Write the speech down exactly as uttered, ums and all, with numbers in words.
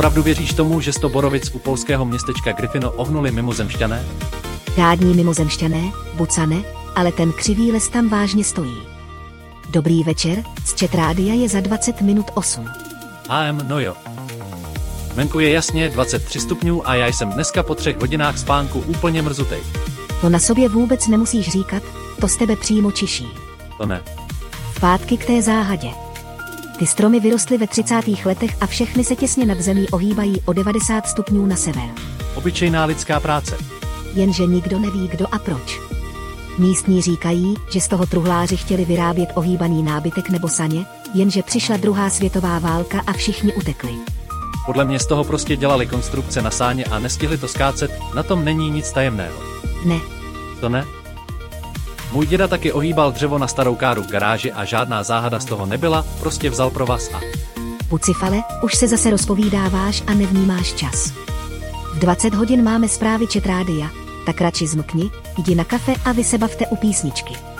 Opravdu věříš tomu, že sto borovic u polského městečka Gryfino ohnuli mimozemšťané? Žádní mimozemšťané, Bucane, ale ten křivý les tam vážně stojí. Dobrý večer, z Chat Rádia je za dvacet minut osm. A M, no jo. Venku je jasně dvacet tři stupňů a já jsem dneska po třech hodinách spánku úplně mrzutej. To na sobě vůbec nemusíš říkat, to z tebe přímo čiší. To ne. Zpátky k té záhadě. Ty stromy vyrostly ve třicátých letech a všechny se těsně nad zemí ohýbají o devadesát stupňů na sever. Obyčejná lidská práce. Jenže nikdo neví, kdo a proč. Místní říkají, že z toho truhláři chtěli vyrábět ohýbaný nábytek nebo saně, jenže přišla druhá světová válka a všichni utekli. Podle mě z toho prostě dělali konstrukce na sáně a nestihli to skácet, na tom není nic tajemného. Ne. To ne? Můj děda taky ohýbal dřevo na starou káru v garáži a žádná záhada z toho nebyla, prostě vzal pro vás a... Pucifale, už se zase rozpovídáváš a nevnímáš čas. V dvacet hodin máme zprávy Chat Rádia, tak radši zmkni, jdi na kafe a vy se bavte u písničky.